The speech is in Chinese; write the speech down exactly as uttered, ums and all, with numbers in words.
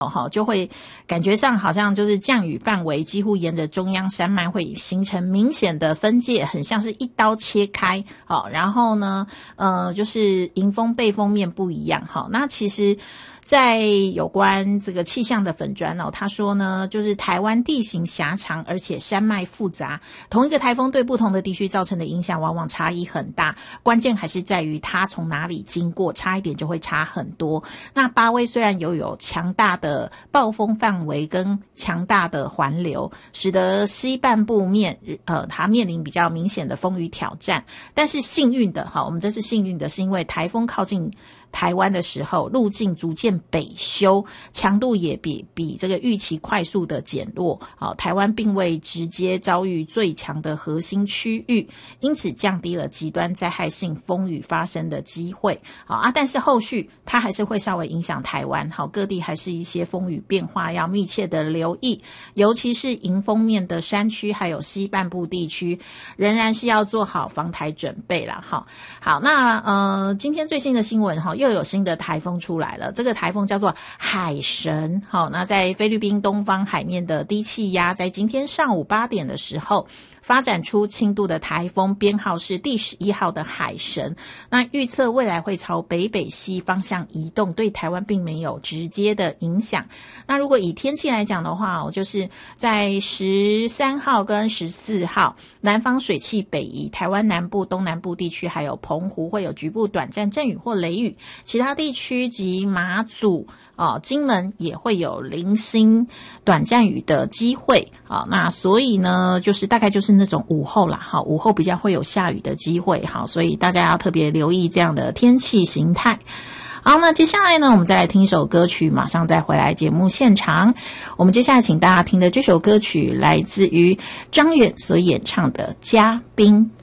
好，就会感觉上好像就是降雨范围几乎沿着中央山脉会形成明显的分界，很像是一刀切开。好，然后呢，呃，就是迎风背风面不一样。好，那其实在有关这个气象的粉专哦，他说呢，就是台湾地形狭长，而且山脉复杂，同一个台风对不同的地区造成的影响往往差异很大，关键还是在于它从哪里经过，差一点就会差很多。那八威虽然有有强大的暴风范围跟强大的环流，使得西半部面呃它面临比较明显的风雨挑战，但是幸运的哈，我们这是幸运的，是因为台风靠近台湾的时候，路径逐渐北修，强度也比比这个预期快速的减弱。好，台湾并未直接遭遇最强的核心区域，因此降低了极端灾害性风雨发生的机会。好啊，但是后续它还是会稍微影响台湾。好，各地还是一些风雨变化要密切的留意，尤其是迎风面的山区还有西半部地区，仍然是要做好防台准备啦。好，好，那呃，今天最新的新闻哈。又有新的台风出来了，这个台风叫做海神。好，那在菲律宾东方海面的低气压，在今天上午八点的时候发展出轻度的台风，编号是第十一号的海神。那预测未来会朝北北西方向移动，对台湾并没有直接的影响。那如果以天气来讲的话，就是在十三号跟十四号，南方水汽北移，台湾南部、东南部地区还有澎湖会有局部短暂阵雨或雷雨，其他地区及马祖哦，金门也会有零星短暂雨的机会。好，那所以呢，就是大概就是那种午后啦，好，午后比较会有下雨的机会。好，所以大家要特别留意这样的天气形态。好，那接下来呢，我们再来听一首歌曲，马上再回来节目现场。我们接下来请大家听的这首歌曲来自于张远所演唱的《嘉宾》。